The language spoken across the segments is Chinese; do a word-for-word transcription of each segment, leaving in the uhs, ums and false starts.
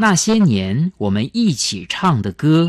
那些年我们一起唱的歌。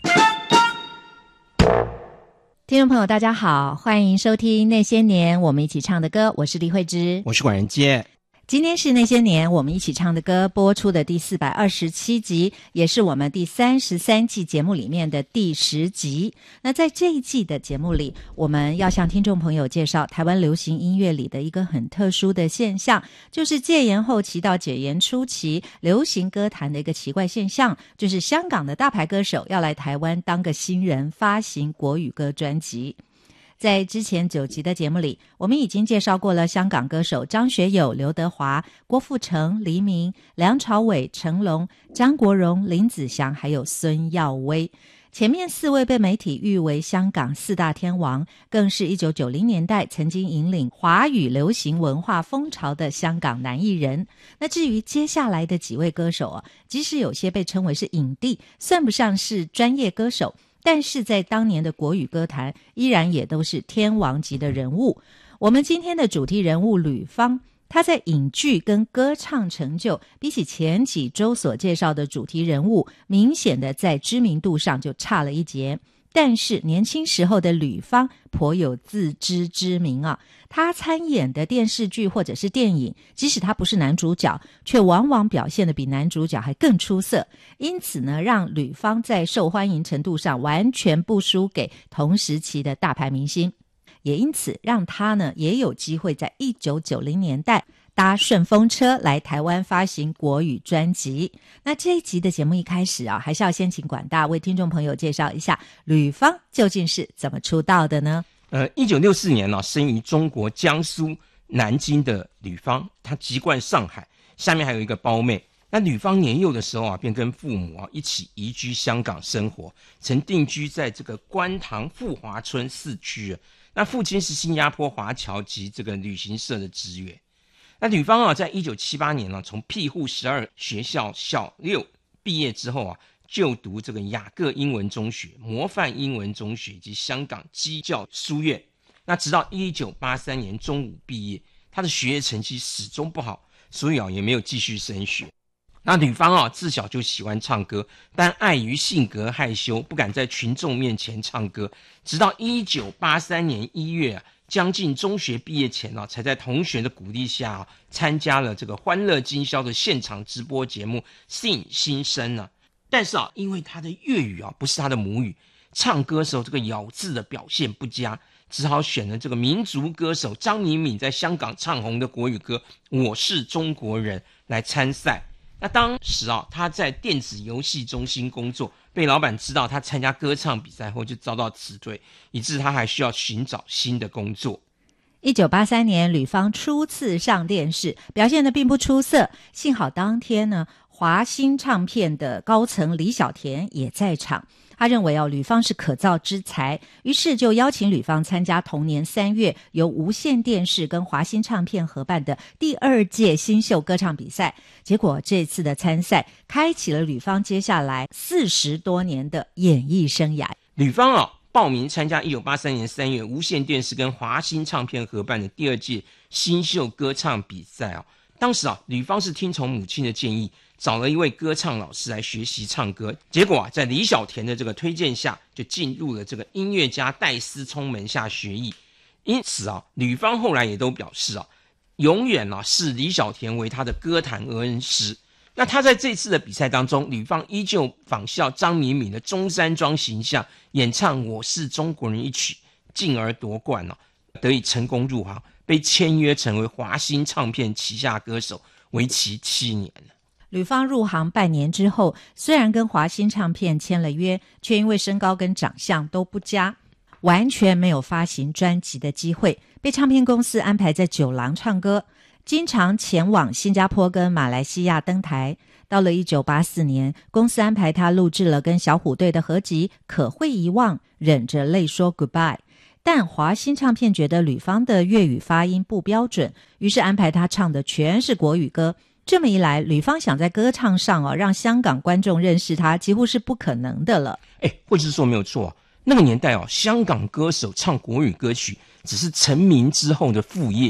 听众朋友大家好，欢迎收听那些年我们一起唱的歌，我是李慧芝， 我是管仁杰。 今天是那些年我们一起唱的歌播出的第四百二十七集，也是我们第三十三季节目里面的第十集。那在这一季的节目里，我们要向听众朋友介绍台湾流行音乐里的一个很特殊的现象，就是戒严后期到解严初期流行歌坛的一个奇怪现象，就是香港的大牌歌手要来台湾当个新人，发行国语歌专辑。在之前九集的节目里，我们已经介绍过了香港歌手张学友、刘德华、郭富城、黎明、梁朝伟、成龙、张国荣、林子祥还有孙耀威。前面四位被媒体誉为香港四大天王，更是一九九零年代曾经引领华语流行文化风潮的香港男艺人。那至于接下来的几位歌手啊，即使有些被称为是影帝，算不上是专业歌手，但是在当年的国语歌坛依然也都是天王级的人物。我们今天的主题人物吕方，他在影剧跟歌唱成就比起前几周所介绍的主题人物，明显的在知名度上就差了一截。但是年轻时候的吕方颇有自知之明啊，他参演的电视剧或者是电影，即使他不是男主角，却往往表现得比男主角还更出色。因此呢，让吕方在受欢迎程度上完全不输给同时期的大牌明星，也因此让他呢也有机会在一九九零年代搭顺风车来台湾发行国语专辑。那这一集的节目一开始啊，还是要先请管大为听众朋友介绍一下吕方究竟是怎么出道的呢？ 呃，一九六四年呢、啊，生于中国江苏南京的吕方，他籍贯上海，下面还有一个胞妹。那吕方年幼的时候啊，便跟父母啊一起移居香港生活，曾定居在这个观塘富华村四区啊。那父亲是新加坡华侨及这个旅行社的职员。那吕方啊，在一九七八年呢、啊，从庇护十二学校小六毕业之后啊，就读这个雅各英文中学、模范英文中学及香港基教书院。那直到一九八三年中五毕业，他的学业成绩始终不好，所以啊也没有继续升学。那吕方啊，自小就喜欢唱歌，但碍于性格害羞，不敢在群众面前唱歌。直到一九八三年一月啊，将近中学毕业前啊，才在同学的鼓励下、啊、参加了这个欢乐今宵的现场直播节目《信新生》啊。但是啊，因为他的粤语啊不是他的母语，唱歌时候这个咬字的表现不佳，只好选了这个民族歌手张敏敏在香港唱红的国语歌《我是中国人》来参赛。那当时啊，他在电子游戏中心工作，被老板知道他参加歌唱比赛后，就遭到辞退，以致他还需要寻找新的工作。 一九八三年，吕方初次上电视，表现得并不出色。幸好当天呢，华星唱片的高层李小田也在场。他认为哦，吕方是可造之才，于是就邀请吕方参加同年三月由无线电视跟华星唱片合办的第二届新秀歌唱比赛。结果这次的参赛开启了吕方接下来四十多年的演艺生涯。 吕方啊，报名参加一九八三年三月无线电视跟华星唱片合办的第二届新秀歌唱比赛啊。当时啊，吕方是听从母亲的建议，找了一位歌唱老师来学习唱歌。结果啊，在李小田的这个推荐下，就进入了这个音乐家戴思聪门下学艺。因此啊，吕方后来也都表示啊，永远啊视李小田为他的歌坛恩师。那他在这次的比赛当中，吕方依旧仿效张敏敏的中山装形象，演唱《我是中国人》一曲，进而夺冠啊，得以成功入行，被签约成为华星唱片旗下歌手，为期七年。 吕方入行半年之后，虽然跟华星唱片签了约，却因为身高跟长相都不佳，完全没有发行专辑的机会，被唱片公司安排在酒廊唱歌，经常前往新加坡跟马来西亚登台。到了一九八四年，公司安排他录制了跟小虎队的合集《可会遗忘》，忍着泪说 goodbye。但华星唱片觉得吕方的粤语发音不标准，于是安排他唱的全是国语歌。这么一来，吕方想在歌唱上哦，让香港观众认识他，几乎是不可能的了。 哎，慧芝说没有错、啊，那个年代哦，香港歌手唱国语歌曲只是成名之后的副业。